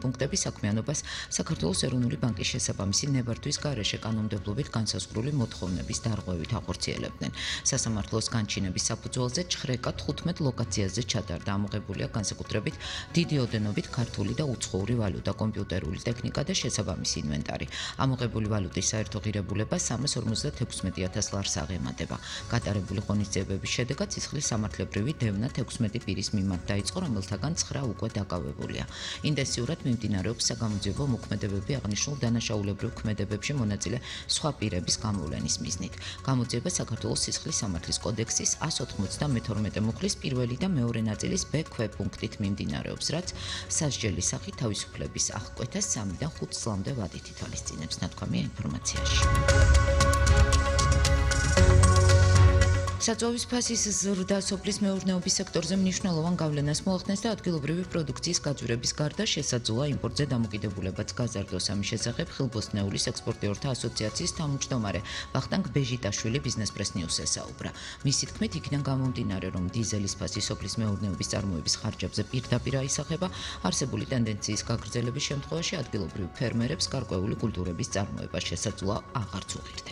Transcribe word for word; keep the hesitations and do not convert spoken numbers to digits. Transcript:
პუნქტების საქმიანობას საქართველოს ეროვნული ბანკის შესაბამისი ნებართვის გარეშე კანონმდებლობით განსაზღვრული მოთხოვნების დარღვევით ახორციელებდნენ. სასამართლოს განჩინების საფუძველზე ჩხრეკა თხუთმეტ ლოკაციაზე ჩატარდა. ამოღებულია განსაკუთრებით დიდი ოდენობით ქართული და უცხოური ვალუტა, კომპიუტერული ტექნიკა და შესაბამისი ინვენტარი. ამოღებული ვალუტის საერთო ღირებულება სამას ორმოცდათექვსმეტი ათას ლარს აღემატება. გატარებული ღონისძიებების შედეგად სისხლის სამართლებრივი დევნა თექვსმეტი პირის მიმართ დაიწყო, რომელთაგან ცხრა უკვე დაკავებულია. ინტენსიურად მიმდინარეობს საგამოძიებო მოქმედებები აღნიშნულ დანაშაულებრივ ქმედებებში მონაწილე სხვა პირების გამოვლენის მიზნით. გამოძიება საქართველოს სისხლის სამართლის კოდექსის ას ოთხმოცდამეთორმეტე მუხლის პირველი და მეორე ნაწილის ბ ქვეპუნქტით მიმდინარეობს, რაც სასჯელის სახით თავისუფლების აღკვეთას სამიდან ხუთ წლამდე ვადით ითვალისწინებს. ნათქვამია ინფორმაციაში. საწვავის ფასის ზრდა სოფლის მეურნეობის სექტორზე მნიშვნელოვან გავლენას მოახდენს და ადგილობრივი პროდუქციის გაძვირების გარდა შესაძლოა იმპორტზე დამოკიდებულებაც გაზარდოს. ამის შესახებ ხილბოსნეულის ექსპორტიორთა ასოციაციის თავმჯდომარე ვახტანგ ბეჟიტაშვილი ბიზნეს პრეს ნიუსს ესაუბრა. მისი თქმით, იქიდან გამომდინარე, რომ დიზელის ფასი სოფლის მეურნეობის წარმოების ხარჯებზე პირდაპირ აისახება, არსებული ტენდენციის გაგრძელების შემთხვევაში ადგილობრივ ფერმერებს გარკვეული კულტურების წარმოება შესაძლოა აღარც უღირდნენ.